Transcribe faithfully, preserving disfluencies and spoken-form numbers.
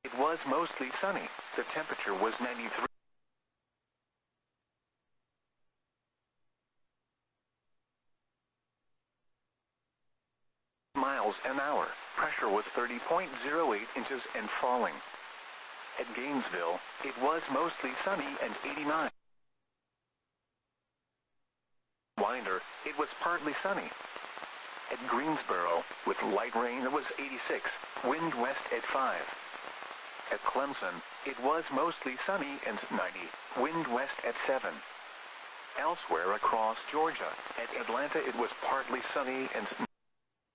It was mostly sunny. The temperature was ninety-three miles an hour. Pressure was thirty point zero eight inches and falling. At Gainesville, it was mostly sunny and eighty-nine. Winder, it was partly sunny. At Greensboro, with light rain, it was eighty-six, wind west at five. At Clemson, it was mostly sunny and ninety, wind west at seven. Elsewhere across Georgia, at Atlanta it was partly sunny and